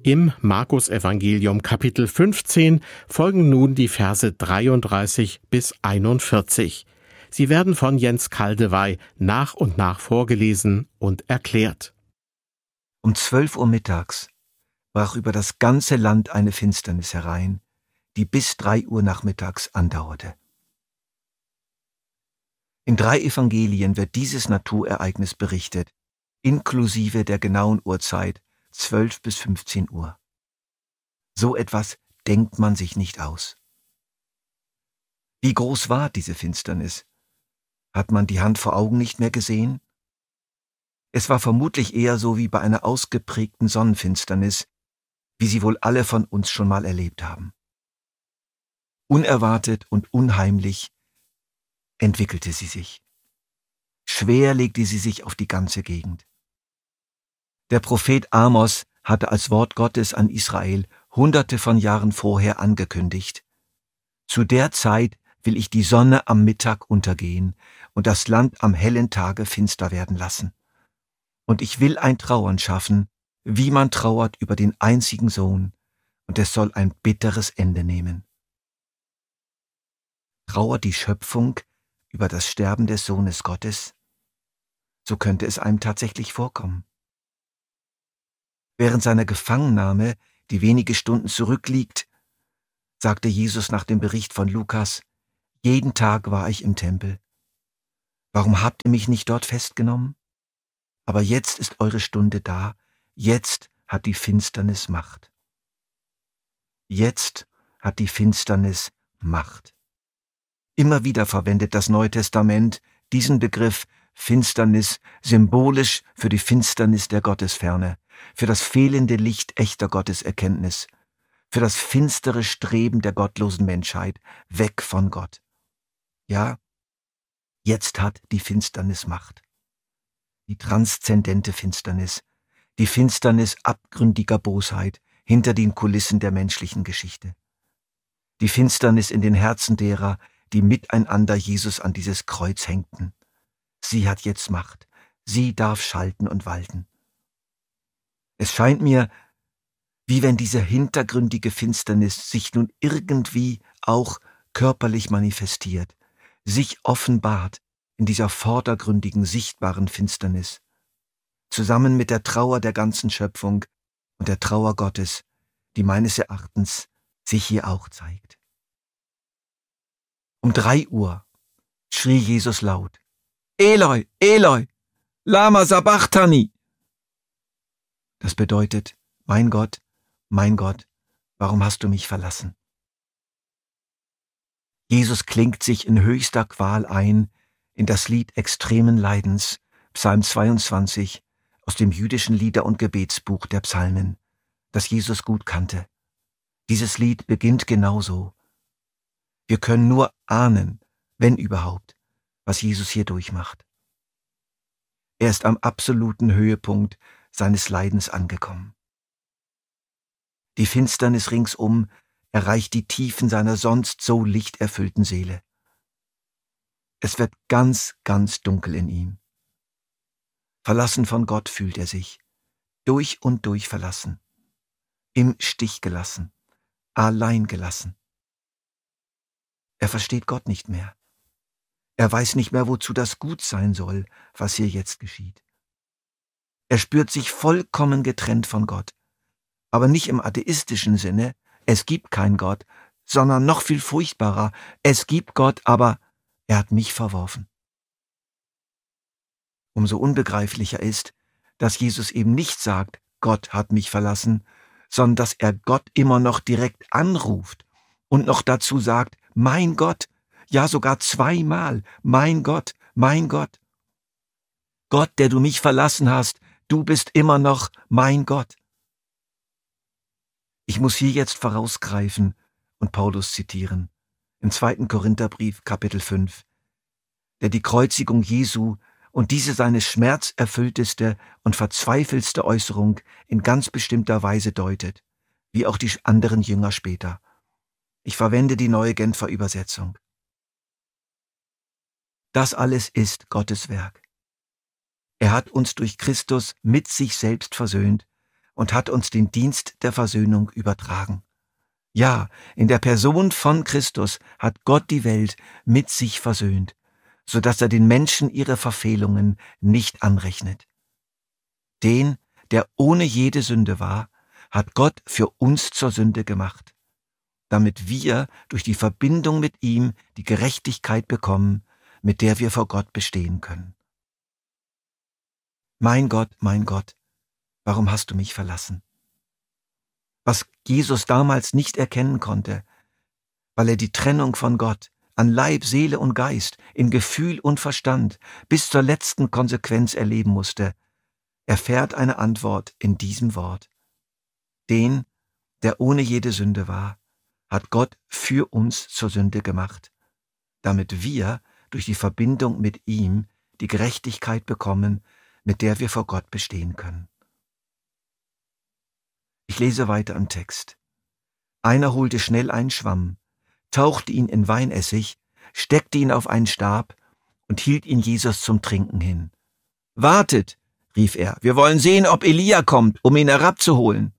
Im Markus-Evangelium Kapitel 15 folgen nun die Verse 33 bis 41. Sie werden von Jens Kaldewey nach und nach vorgelesen und erklärt. Um 12 Uhr mittags brach über das ganze Land eine Finsternis herein, die bis 3 Uhr nachmittags andauerte. In 3 Evangelien wird dieses Naturereignis berichtet, inklusive der genauen Uhrzeit 12 bis 15 Uhr. So etwas denkt man sich nicht aus. Wie groß war diese Finsternis? Hat man die Hand vor Augen nicht mehr gesehen? Es war vermutlich eher so wie bei einer ausgeprägten Sonnenfinsternis, wie sie wohl alle von uns schon mal erlebt haben. Unerwartet und unheimlich entwickelte sie sich. Schwer legte sie sich auf die ganze Gegend. Der Prophet Amos hatte als Wort Gottes an Israel Hunderte von Jahren vorher angekündigt: Zu der Zeit will ich die Sonne am Mittag untergehen und das Land am hellen Tage finster werden lassen. Und ich will ein Trauern schaffen, wie man trauert über den einzigen Sohn, und es soll ein bitteres Ende nehmen. Trauert die Schöpfung über das Sterben des Sohnes Gottes? So könnte es einem tatsächlich vorkommen. Während seiner Gefangennahme, die wenige Stunden zurückliegt, sagte Jesus nach dem Bericht von Lukas: Jeden Tag war ich im Tempel. Warum habt ihr mich nicht dort festgenommen? Aber jetzt ist eure Stunde da, jetzt hat die Finsternis Macht. Jetzt hat die Finsternis Macht. Immer wieder verwendet das Neue Testament diesen Begriff Finsternis symbolisch für die Finsternis der Gottesferne, für das fehlende Licht echter Gotteserkenntnis, für das finstere Streben der gottlosen Menschheit weg von Gott. Ja, jetzt hat die Finsternis Macht. Die transzendente Finsternis, die Finsternis abgründiger Bosheit hinter den Kulissen der menschlichen Geschichte. Die Finsternis in den Herzen derer, die miteinander Jesus an dieses Kreuz hängten. Sie hat jetzt Macht. Sie darf schalten und walten. Es scheint mir, wie wenn diese hintergründige Finsternis sich nun irgendwie auch körperlich manifestiert, sich offenbart in dieser vordergründigen, sichtbaren Finsternis, zusammen mit der Trauer der ganzen Schöpfung und der Trauer Gottes, die meines Erachtens sich hier auch zeigt. Um 3 Uhr schrie Jesus laut: Eloi, Eloi, lama sabachthani. Das bedeutet: mein Gott, warum hast du mich verlassen? Jesus klingt sich in höchster Qual ein in das Lied extremen Leidens, Psalm 22, aus dem jüdischen Lieder- und Gebetsbuch der Psalmen, das Jesus gut kannte. Dieses Lied beginnt genauso. Wir können nur ahnen, wenn überhaupt, was Jesus hier durchmacht. Er ist am absoluten Höhepunkt seines Leidens angekommen. Die Finsternis ringsum erreicht die Tiefen seiner sonst so lichterfüllten Seele. Es wird ganz, ganz dunkel in ihm. Verlassen von Gott fühlt er sich, durch und durch verlassen, im Stich gelassen, allein gelassen. Er versteht Gott nicht mehr. Er weiß nicht mehr, wozu das gut sein soll, was hier jetzt geschieht. Er spürt sich vollkommen getrennt von Gott, aber nicht im atheistischen Sinne, es gibt keinen Gott, sondern noch viel furchtbarer, es gibt Gott, aber er hat mich verworfen. Umso unbegreiflicher ist, dass Jesus eben nicht sagt, Gott hat mich verlassen, sondern dass er Gott immer noch direkt anruft und noch dazu sagt, mein Gott, ja sogar 2-mal, mein Gott, mein Gott. Gott, der du mich verlassen hast, du bist immer noch mein Gott. Ich muss hier jetzt vorausgreifen und Paulus zitieren, im 2. Korintherbrief, Kapitel 5, der die Kreuzigung Jesu und diese seine schmerzerfüllteste und verzweifelste Äußerung in ganz bestimmter Weise deutet, wie auch die anderen Jünger später. Ich verwende die Neue Genfer Übersetzung. Das alles ist Gottes Werk. Er hat uns durch Christus mit sich selbst versöhnt und hat uns den Dienst der Versöhnung übertragen. Ja, in der Person von Christus hat Gott die Welt mit sich versöhnt, so dass er den Menschen ihre Verfehlungen nicht anrechnet. Den, der ohne jede Sünde war, hat Gott für uns zur Sünde gemacht, damit wir durch die Verbindung mit ihm die Gerechtigkeit bekommen, mit der wir vor Gott bestehen können. Mein Gott, warum hast du mich verlassen? Was Jesus damals nicht erkennen konnte, weil er die Trennung von Gott an Leib, Seele und Geist, in Gefühl und Verstand bis zur letzten Konsequenz erleben musste, erfährt eine Antwort in diesem Wort. Den, der ohne jede Sünde war, hat Gott für uns zur Sünde gemacht, damit wir durch die Verbindung mit ihm die Gerechtigkeit bekommen, mit der wir vor Gott bestehen können. Ich lese weiter im Text. Einer holte schnell einen Schwamm, tauchte ihn in Weinessig, steckte ihn auf einen Stab und hielt ihn Jesus zum Trinken hin. »Wartet«, rief er, »wir wollen sehen, ob Elia kommt, um ihn herabzuholen.«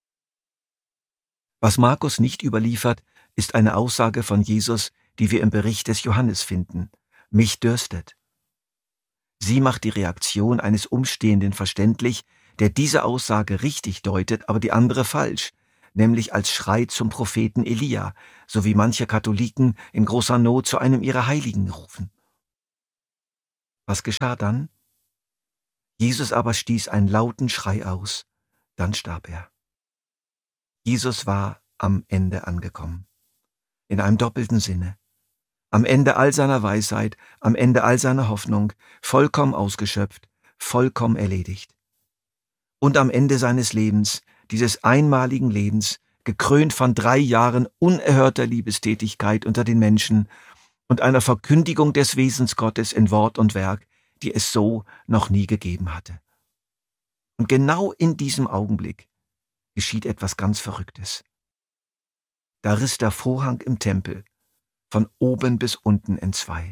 Was Markus nicht überliefert, ist eine Aussage von Jesus, die wir im Bericht des Johannes finden. »Mich dürstet.« Sie macht die Reaktion eines Umstehenden verständlich, der diese Aussage richtig deutet, aber die andere falsch, nämlich als Schrei zum Propheten Elia, so wie manche Katholiken in großer Not zu einem ihrer Heiligen rufen. Was geschah dann? Jesus aber stieß einen lauten Schrei aus, dann starb er. Jesus war am Ende angekommen, in einem doppelten Sinne. Am Ende all seiner Weisheit, am Ende all seiner Hoffnung, vollkommen ausgeschöpft, vollkommen erledigt. Und am Ende seines Lebens, dieses einmaligen Lebens, gekrönt von 3 Jahren unerhörter Liebestätigkeit unter den Menschen und einer Verkündigung des Wesens Gottes in Wort und Werk, die es so noch nie gegeben hatte. Und genau in diesem Augenblick geschieht etwas ganz Verrücktes. Da riss der Vorhang im Tempel von oben bis unten entzwei.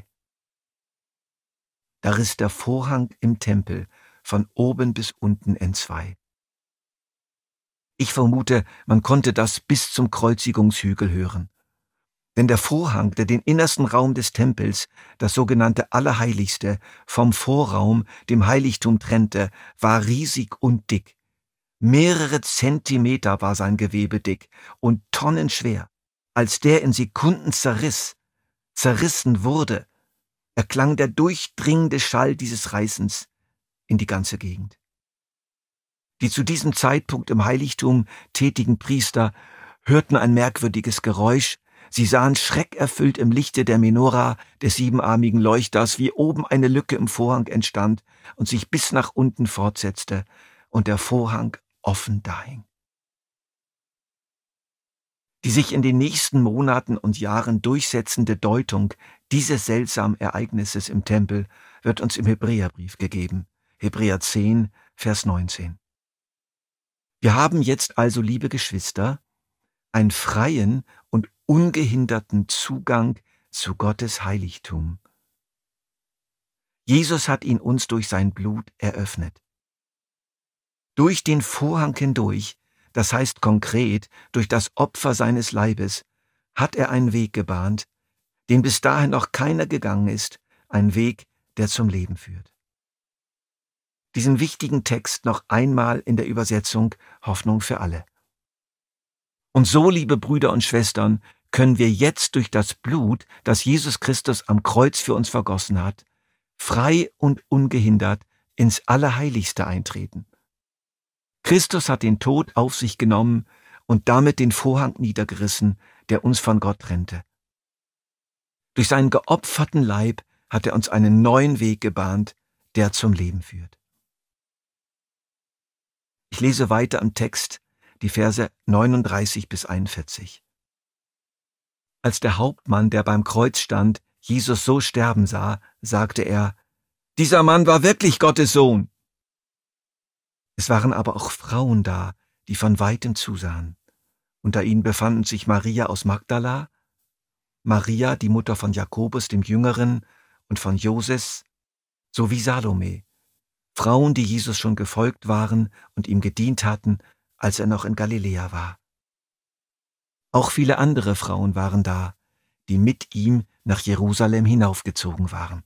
Da riss der Vorhang im Tempel von oben bis unten entzwei. Ich vermute, man konnte das bis zum Kreuzigungshügel hören. Denn der Vorhang, der den innersten Raum des Tempels, das sogenannte Allerheiligste, vom Vorraum, dem Heiligtum trennte, war riesig und dick. Mehrere Zentimeter war sein Gewebe dick und tonnenschwer. Als der in Sekunden zerrissen wurde, erklang der durchdringende Schall dieses Reißens in die ganze Gegend. Die zu diesem Zeitpunkt im Heiligtum tätigen Priester hörten ein merkwürdiges Geräusch, sie sahen schreckerfüllt im Lichte der Menora des 7-armigen Leuchters, wie oben eine Lücke im Vorhang entstand und sich bis nach unten fortsetzte und der Vorhang offen dahing. Die sich in den nächsten Monaten und Jahren durchsetzende Deutung dieses seltsamen Ereignisses im Tempel wird uns im Hebräerbrief gegeben. Hebräer 10, Vers 19. Wir haben jetzt also, liebe Geschwister, einen freien und ungehinderten Zugang zu Gottes Heiligtum. Jesus hat ihn uns durch sein Blut eröffnet. Durch den Vorhang hindurch, das heißt konkret durch das Opfer seines Leibes, hat er einen Weg gebahnt, den bis dahin noch keiner gegangen ist, ein Weg, der zum Leben führt. Diesen wichtigen Text noch einmal in der Übersetzung Hoffnung für alle. Und so, liebe Brüder und Schwestern, können wir jetzt durch das Blut, das Jesus Christus am Kreuz für uns vergossen hat, frei und ungehindert ins Allerheiligste eintreten. Christus hat den Tod auf sich genommen und damit den Vorhang niedergerissen, der uns von Gott trennte. Durch seinen geopferten Leib hat er uns einen neuen Weg gebahnt, der zum Leben führt. Ich lese weiter im Text die Verse 39 bis 41. Als der Hauptmann, der beim Kreuz stand, Jesus so sterben sah, sagte er: »Dieser Mann war wirklich Gottes Sohn.« Es waren aber auch Frauen da, die von weitem zusahen. Unter ihnen befanden sich Maria aus Magdala, Maria, die Mutter von Jakobus dem Jüngeren und von Joses, sowie Salome, Frauen, die Jesus schon gefolgt waren und ihm gedient hatten, als er noch in Galiläa war. Auch viele andere Frauen waren da, die mit ihm nach Jerusalem hinaufgezogen waren.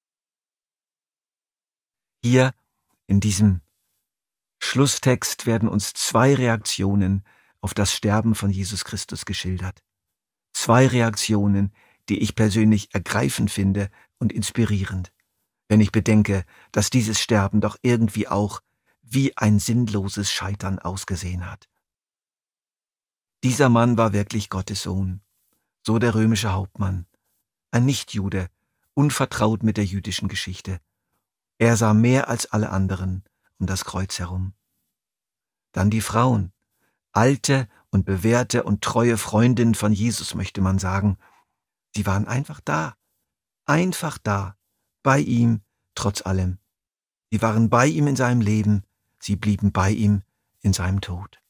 Hier in diesem Schlusstext werden uns 2 Reaktionen auf das Sterben von Jesus Christus geschildert. 2 Reaktionen, die ich persönlich ergreifend finde und inspirierend, wenn ich bedenke, dass dieses Sterben doch irgendwie auch wie ein sinnloses Scheitern ausgesehen hat. Dieser Mann war wirklich Gottes Sohn, so der römische Hauptmann, ein Nichtjude, unvertraut mit der jüdischen Geschichte. Er sah mehr als alle anderen um das Kreuz herum. Dann die Frauen, alte und bewährte und treue Freundinnen von Jesus, möchte man sagen. Sie waren einfach da, bei ihm, trotz allem. Sie waren bei ihm in seinem Leben, sie blieben bei ihm in seinem Tod.